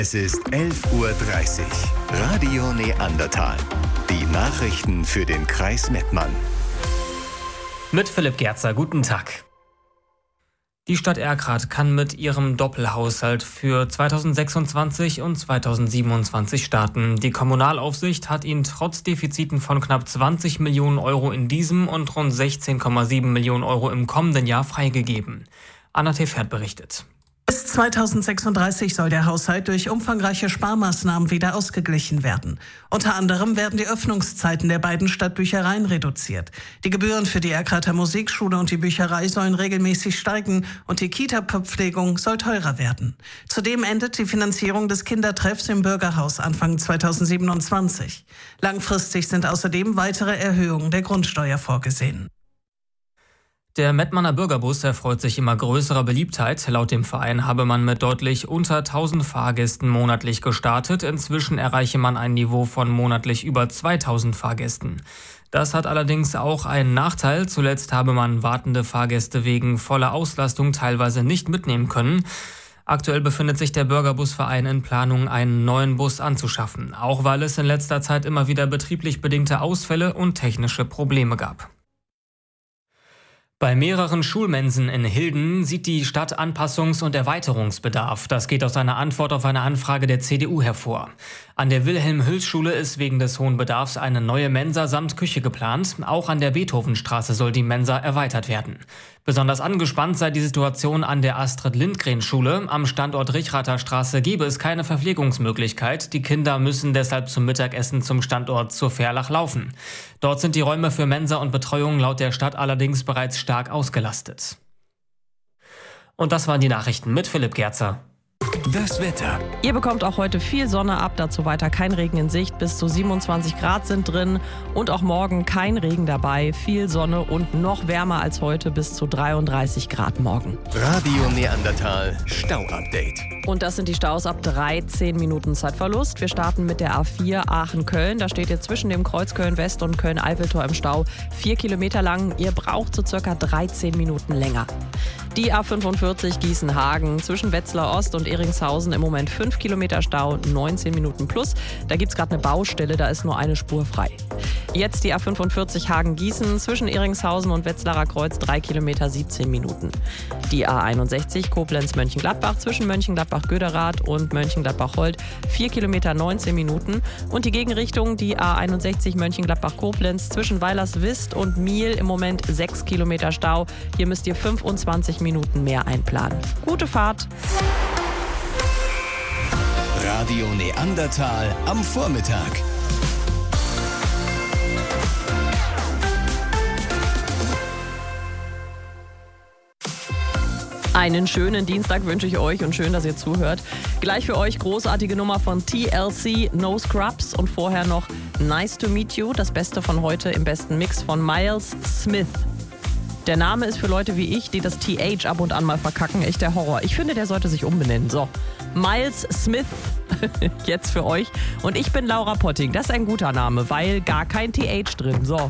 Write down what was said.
Es ist 11:30 Uhr. Radio Neandertal. Die Nachrichten für den Kreis Mettmann. Mit Philipp Gerzer, guten Tag. Die Stadt Erkrath kann mit ihrem Doppelhaushalt für 2026 und 2027 starten. Die Kommunalaufsicht hat ihn trotz Defiziten von knapp 20 Millionen Euro in diesem und rund 16,7 Millionen Euro im kommenden Jahr freigegeben. Anna Tefert berichtet. Bis 2036 soll der Haushalt durch umfangreiche Sparmaßnahmen wieder ausgeglichen werden. Unter anderem werden die Öffnungszeiten der beiden Stadtbüchereien reduziert. Die Gebühren für die Erkrather Musikschule und die Bücherei sollen regelmäßig steigen und die Kita-Verpflegung soll teurer werden. Zudem endet die Finanzierung des Kindertreffs im Bürgerhaus Anfang 2027. Langfristig sind außerdem weitere Erhöhungen der Grundsteuer vorgesehen. Der Mettmanner Bürgerbus erfreut sich immer größerer Beliebtheit. Laut dem Verein habe man mit deutlich unter 1000 Fahrgästen monatlich gestartet. Inzwischen erreiche man ein Niveau von monatlich über 2000 Fahrgästen. Das hat allerdings auch einen Nachteil. Zuletzt habe man wartende Fahrgäste wegen voller Auslastung teilweise nicht mitnehmen können. Aktuell befindet sich der Bürgerbusverein in Planung, einen neuen Bus anzuschaffen. Auch weil es in letzter Zeit immer wieder betrieblich bedingte Ausfälle und technische Probleme gab. Bei mehreren Schulmensen in Hilden sieht die Stadt Anpassungs- und Erweiterungsbedarf. Das geht aus einer Antwort auf eine Anfrage der CDU hervor. An der Wilhelm-Hüls-Schule ist wegen des hohen Bedarfs eine neue Mensa samt Küche geplant. Auch an der Beethovenstraße soll die Mensa erweitert werden. Besonders angespannt sei die Situation an der Astrid-Lindgren-Schule. Am Standort Richrather Straße gebe es keine Verpflegungsmöglichkeit. Die Kinder müssen deshalb zum Mittagessen zum Standort zur Fährlach laufen. Dort sind die Räume für Mensa und Betreuung laut der Stadt allerdings bereits stark ausgelastet. Und das waren die Nachrichten mit Philipp Gerzer. Das Wetter. Ihr bekommt auch heute viel Sonne ab, dazu weiter kein Regen in Sicht, bis zu 27 Grad sind drin und auch morgen kein Regen dabei, viel Sonne und noch wärmer als heute, bis zu 33 Grad morgen. Radio Neandertal Stau-Update. Und das sind die Staus ab 13 Minuten Zeitverlust. Wir starten mit der A4 Aachen-Köln. Da steht ihr zwischen dem Kreuz Köln-West und Köln-Eiffeltor im Stau 4 Kilometer lang. Ihr braucht so circa 13 Minuten länger. Die A45 Gießen-Hagen zwischen Wetzlar Ost und Eringshausen im Moment 5 Kilometer Stau, 19 Minuten plus. Da gibt es gerade eine Baustelle, da ist nur eine Spur frei. Jetzt die A45 Hagen-Gießen zwischen Eringshausen und Wetzlarer Kreuz 3 Kilometer, 17 Minuten. Die A61 Koblenz-Mönchengladbach zwischen Mönchengladbach-Göderath und Mönchengladbach-Holt 4 Kilometer, 19 Minuten. Und die Gegenrichtung, die A61 Mönchengladbach-Koblenz zwischen Weilerswist und Miel im Moment 6 Kilometer Stau. Hier müsst ihr 25 Minuten mehr einplanen. Gute Fahrt! Radio Neandertal am Vormittag. Einen schönen Dienstag wünsche ich euch und schön, dass ihr zuhört. Gleich für euch großartige Nummer von TLC, No Scrubs und vorher noch Nice to Meet You, das Beste von heute im besten Mix von Miles Smith. Der Name ist für Leute wie ich, die das TH ab und an mal verkacken, echt der Horror. Ich finde, der sollte sich umbenennen. So, Miles Smith jetzt für euch. Und ich bin Laura Potting. Das ist ein guter Name, weil gar kein TH drin. So.